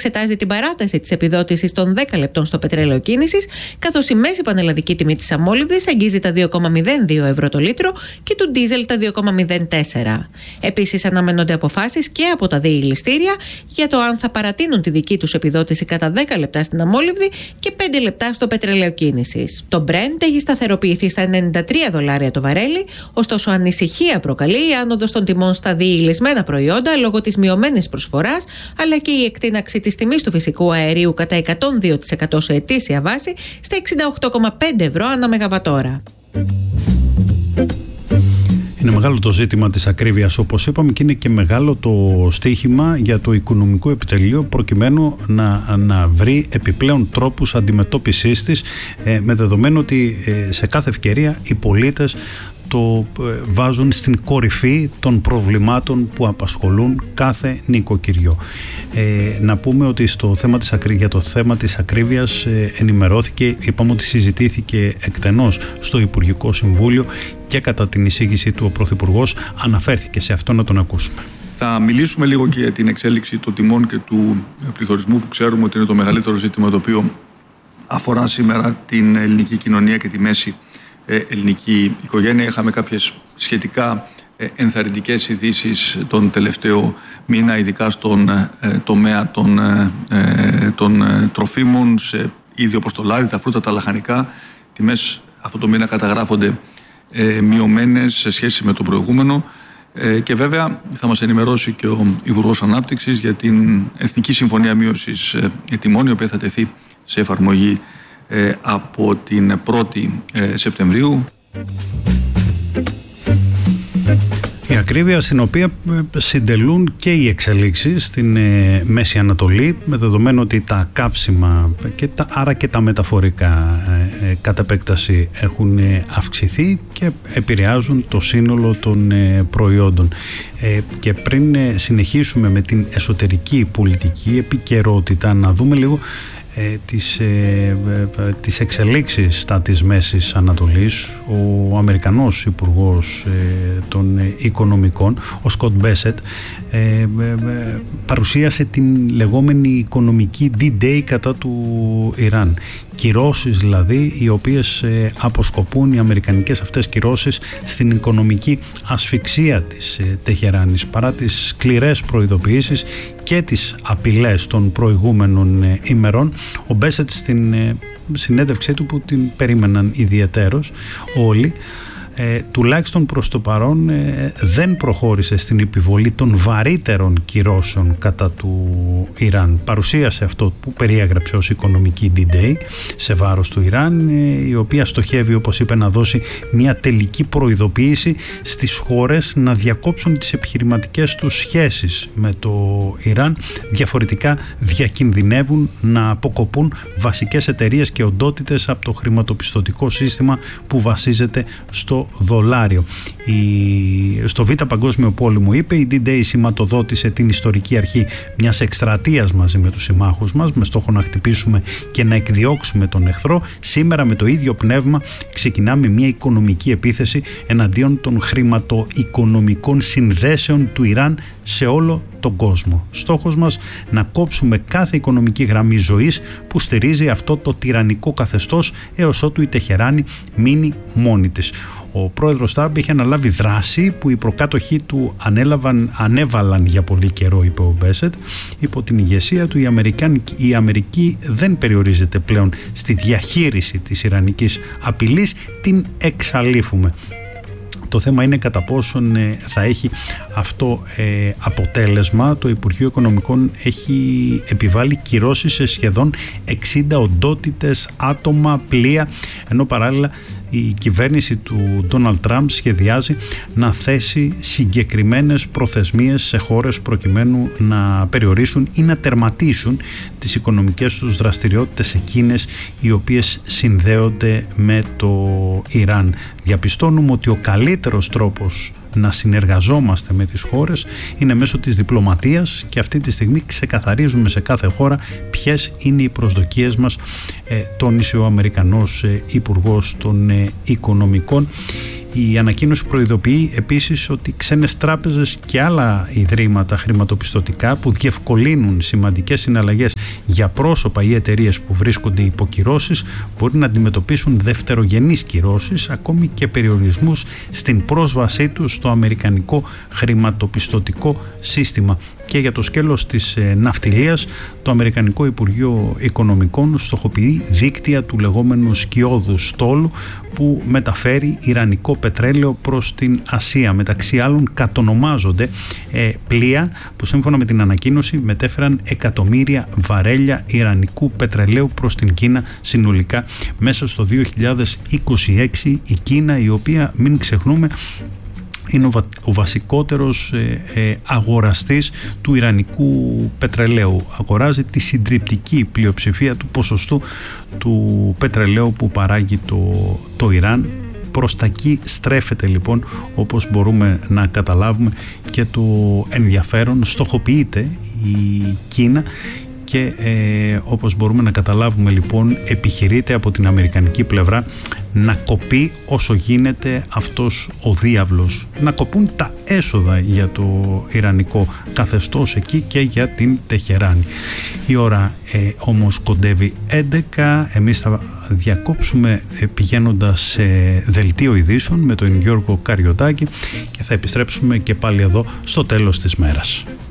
εξετάζει την παράταση της επιδότησης των 10 λεπτών στο πετρέλαιο κίνησης, καθώς η μέση πανελλαδική τιμή της αμόλυβδης αγγίζει τα 2,02 ευρώ το λίτρο και του ντίζελ τα 2,04. Επίσης, αναμένονται αποφάσεις και από τα δύο ηλιστήρια για το αν θα παρατείνουν τη δική τους επιδότηση κατά 10 λεπτά στην αμόλυβδη και 5 λεπτά στο πετρέλαιο κίνησης. Το Brent έχει σταθεροποιηθεί στα $93 το βαρέλι, ωστόσο ανησυχία προκαλεί η άνοδος των τιμών στα διηλισμένα προϊόντα λόγω της μειωμένης προσφοράς, αλλά και η εκτείναξη της τιμής του φυσικού αερίου κατά 102% σε ετήσια βάση στα 68,5 ευρώ ανά μεγαβατόρα. Είναι μεγάλο το ζήτημα της ακρίβειας, όπως είπαμε, και είναι και μεγάλο το στίχημα για το οικονομικό επιτελείο προκειμένου να βρει επιπλέον τρόπους αντιμετώπισης της, με δεδομένο ότι σε κάθε ευκαιρία οι πολίτες το βάζουν στην κορυφή των προβλημάτων που απασχολούν κάθε νοικοκυριό. Να πούμε ότι για το θέμα της ακρίβειας ενημερώθηκε, είπαμε ότι συζητήθηκε εκτενώς στο Υπουργικό Συμβούλιο και κατά την εισήγηση του ο Πρωθυπουργός αναφέρθηκε σε αυτό, να τον ακούσουμε. Θα μιλήσουμε λίγο και για την εξέλιξη των τιμών και του πληθωρισμού, που ξέρουμε ότι είναι το μεγαλύτερο ζήτημα το οποίο αφορά σήμερα την ελληνική κοινωνία και τη μέση ελληνική οικογένεια. Είχαμε κάποιες σχετικά ενθαρρυντικές ειδήσεις τον τελευταίο μήνα, ειδικά στον τομέα των τροφίμων, σε είδη όπως το λάδι, τα φρούτα, τα λαχανικά. Τιμές αυτό το μήνα καταγράφονται μειωμένες σε σχέση με το προηγούμενο, και βέβαια θα μας ενημερώσει και ο Υπουργός Ανάπτυξης για την Εθνική Συμφωνία Μείωσης Τιμών, η οποία θα τεθεί σε εφαρμογή από την 1η Σεπτεμβρίου. Η ακρίβεια στην οποία συντελούν και οι εξελίξεις στην Μέση Ανατολή, με δεδομένο ότι τα καύσιμα άρα και τα μεταφορικά κατ' επέκταση έχουν αυξηθεί και επηρεάζουν το σύνολο των προϊόντων. Και πριν συνεχίσουμε με την εσωτερική πολιτική επικαιρότητα, να δούμε λίγο τις εξελίξεις στα της Μέσης Ανατολής. Ο Αμερικανός Υπουργός των Οικονομικών, ο Σκοτ Μπέσετ, παρουσίασε την λεγόμενη οικονομική D-Day κατά του Ιράν. Κυρώσεις δηλαδή, οι οποίες αποσκοπούν, οι αμερικανικές αυτές κυρώσεις, στην οικονομική ασφυξία της Τεχεράνης, παρά τις σκληρές προειδοποιήσεις και τις απειλές των προηγούμενων ημερών. Ο Μπέσετ στην συνέντευξή του, που την περίμεναν ιδιαιτέρως όλοι, τουλάχιστον προς το παρόν δεν προχώρησε στην επιβολή των βαρύτερων κυρώσεων κατά του Ιράν. Παρουσίασε αυτό που περιέγραψε ως οικονομική D-Day σε βάρος του Ιράν, η οποία στοχεύει, όπως είπε, να δώσει μια τελική προειδοποίηση στις χώρες να διακόψουν τις επιχειρηματικές τους σχέσεις με το Ιράν. Διαφορετικά διακινδυνεύουν να αποκοπούν βασικές εταιρείες και οντότητες από το χρηματοπιστωτικό σύστημα που βασίζεται στο δολάριο. Στο Β' Παγκόσμιο Πόλεμο, είπε, η D-Day σηματοδότησε την ιστορική αρχή μιας εκστρατείας μαζί με τους συμμάχους μας, με στόχο να χτυπήσουμε και να εκδιώξουμε τον εχθρό. Σήμερα με το ίδιο πνεύμα ξεκινάμε μια οικονομική επίθεση εναντίον των χρηματοοικονομικών συνδέσεων του Ιράν σε όλο τον κόσμο. Στόχος μας να κόψουμε κάθε οικονομική γραμμή ζωής που στηρίζει αυτό το τυραννικό καθεστώς, έως ότου η Τεχεράνη μείνει μόνη της. Ο πρόεδρος Τραμπ είχε αναλάβει δράση που οι προκάτοχοί του ανέβαλαν για πολύ καιρό, είπε ο Μπέσετ. Υπό την ηγεσία του η Αμερική δεν περιορίζεται πλέον στη διαχείριση της ιρανικής απειλής, την εξαλείφουμε. Το θέμα είναι κατά πόσον θα έχει αυτό αποτέλεσμα. Το Υπουργείο Οικονομικών έχει επιβάλει κυρώσεις σε σχεδόν 60 οντότητες, άτομα, πλοία, ενώ παράλληλα η κυβέρνηση του Ντόναλντ Τραμπ σχεδιάζει να θέσει συγκεκριμένες προθεσμίες σε χώρες προκειμένου να περιορίσουν ή να τερματίσουν τις οικονομικές τους δραστηριότητες, εκείνες οι οποίες συνδέονται με το Ιράν. Διαπιστώνουμε ότι ο καλύτερος τρόπος να συνεργαζόμαστε με τις χώρες είναι μέσω της διπλωματίας, και αυτή τη στιγμή ξεκαθαρίζουμε σε κάθε χώρα ποιες είναι οι προσδοκίες μας, τόνισε ο Αμερικανός Υπουργός των Οικονομικών. Η ανακοίνωση προειδοποιεί επίσης ότι ξένες τράπεζες και άλλα ιδρύματα χρηματοπιστωτικά που διευκολύνουν σημαντικές συναλλαγές για πρόσωπα ή εταιρείες που βρίσκονται υπό κυρώσεις μπορεί να αντιμετωπίσουν δευτερογενείς κυρώσεις, ακόμη και περιορισμούς στην πρόσβασή τους στο αμερικανικό χρηματοπιστωτικό σύστημα. Και για το σκέλος της ναυτιλίας, το Αμερικανικό Υπουργείο Οικονομικών στοχοποιεί δίκτυα του λεγόμενου σκιώδου στόλου που μεταφέρει ιρανικό πετρέλαιο προς την Ασία. Μεταξύ άλλων κατονομάζονται πλοία που σύμφωνα με την ανακοίνωση μετέφεραν εκατομμύρια βαρέλια ιρανικού πετρελαίου προς την Κίνα συνολικά μέσα στο 2026. Η Κίνα, η οποία, μην ξεχνούμε, είναι ο βασικότερος αγοραστής του ιρανικού πετρελαίου. Αγοράζει τη συντριπτική πλειοψηφία του ποσοστού του πετρελαίου που παράγει το Ιράν. Προς τα εκεί στρέφεται λοιπόν, όπως μπορούμε να καταλάβουμε, και το ενδιαφέρον. Στοχοποιείται η Κίνα και όπως μπορούμε να καταλάβουμε λοιπόν, επιχειρείται από την αμερικανική πλευρά να κοπεί όσο γίνεται αυτός ο διάβλος, να κοπούν τα έσοδα για το ιρανικό καθεστώς εκεί και για την Τεχεράνη. Η ώρα όμως κοντεύει 11, εμείς θα διακόψουμε πηγαίνοντας σε δελτίο ειδήσεων με τον Γιώργο Καριωτάκη και θα επιστρέψουμε και πάλι εδώ στο τέλος της μέρας.